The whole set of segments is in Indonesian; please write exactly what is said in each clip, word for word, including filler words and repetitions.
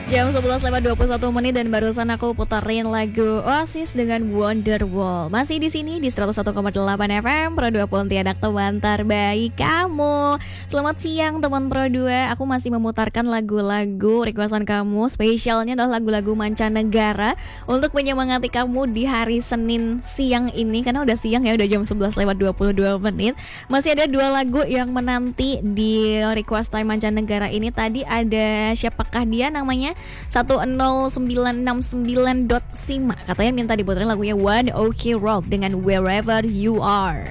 Jam sebelas lewat dua puluh satu menit dan barusan aku puterin lagu Oasis dengan Wonderwall. Masih di sini di seratus satu koma delapan F M Pro dua Pontianak, teman terbaik kamu. Selamat siang teman Pro dua. Aku masih memutarkan lagu-lagu requestan kamu. Spesialnya adalah lagu-lagu mancanegara untuk menyemangati kamu di hari Senin siang ini. Karena udah siang ya, udah jam sebelas lewat dua puluh dua menit. Masih ada dua lagu yang menanti di request time mancanegara ini. Tadi ada siapakah dia namanya? satu nol sembilan enam sembilan dot sima katanya minta diputerin lagunya One Ok Rock dengan Wherever You Are.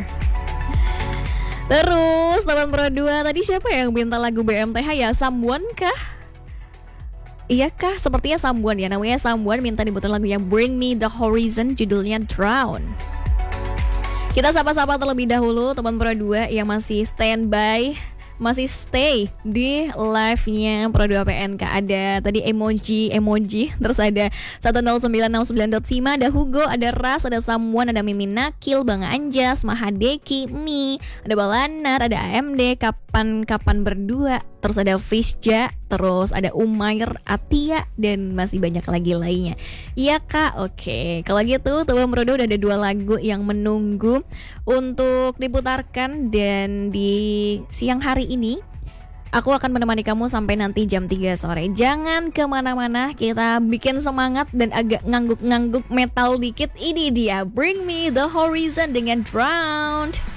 Terus teman Pro dua, tadi siapa yang minta lagu B M T H ya? Someone kah? Iya kah? Sepertinya Someone ya, namanya Someone minta diputerin lagunya Bring Me The Horizon, judulnya Drown. Kita sapa-sapa terlebih dahulu teman Pro dua yang masih standby, masih stay di live-nya Pro dua P N K. Ada tadi emoji emoji terus ada satu nol sembilan enam sembilan dot sima, ada Hugo, ada Ras, ada Samuan, ada Mimin Nakil, Bang Anjas, Mahadeki, Mi, ada Balanar, ada A M D, kapan-kapan berdua, terus ada Fisja, terus ada Umair, Atia, dan masih banyak lagi lainnya. Iya kak, oke. Kalau gitu teman Pro dua udah ada dua lagu yang menunggu untuk diputarkan, dan di siang hari ini aku akan menemani kamu sampai nanti jam tiga sore. Jangan kemana-mana, kita bikin semangat dan agak ngangguk-ngangguk metal dikit. Ini dia Bring Me The Horizon dengan Drowned.